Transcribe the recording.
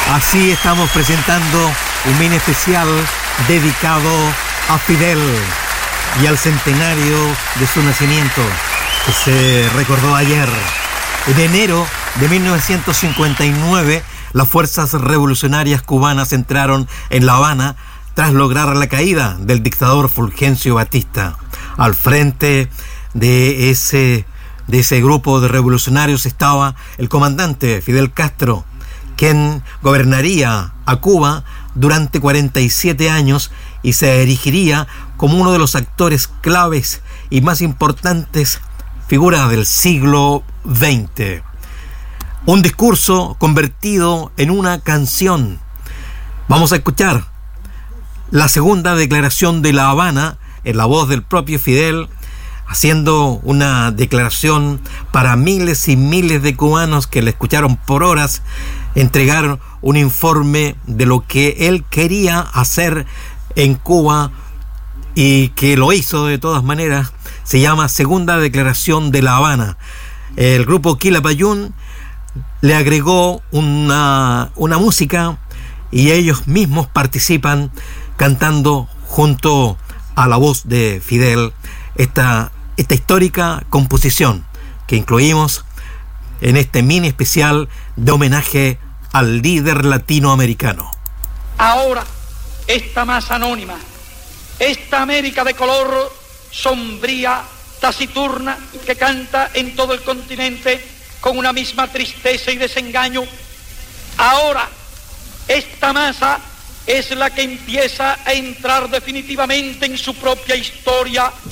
Así estamos presentando un mini especial dedicado a Fidel y al centenario de su nacimiento, que se recordó ayer. En enero de 1959, las fuerzas revolucionarias cubanas entraron en La Habana tras lograr la caída del dictador Fulgencio Batista. Al frente de ese grupo de revolucionarios estaba el comandante Fidel Castro, quien gobernaría a Cuba durante 47 años y se erigiría como uno de los actores claves y más importantes figuras del siglo XX. Un discurso convertido en una canción. Vamos a escuchar la segunda declaración de La Habana en la voz del propio Fidel, haciendo una declaración para miles y miles de cubanos que le escucharon por horas, entregar un informe de lo que él quería hacer en Cuba y que lo hizo de todas maneras. Se llama Segunda Declaración de La Habana. El grupo Quilapayún le agregó una música y ellos mismos participan cantando junto a la voz de Fidel esta histórica composición que incluimos en este mini especial de homenaje al líder latinoamericano. Ahora, esta masa anónima, esta América de color sombría, taciturna, que canta en todo el continente con una misma tristeza y desengaño, ahora esta masa es la que empieza a entrar definitivamente en su propia historia